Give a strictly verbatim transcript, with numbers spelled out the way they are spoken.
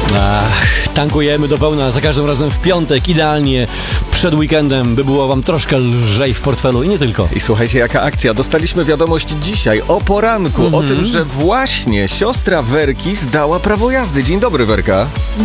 Ach, tankujemy do pełna za każdym razem w piątek, idealnie przed weekendem, by było wam troszkę lżej w portfelu i nie tylko. I słuchajcie, jaka akcja. Dostaliśmy wiadomość dzisiaj o poranku mm-hmm. o tym, że właśnie siostra Werki zdała prawo jazdy. Dzień dobry, Werka.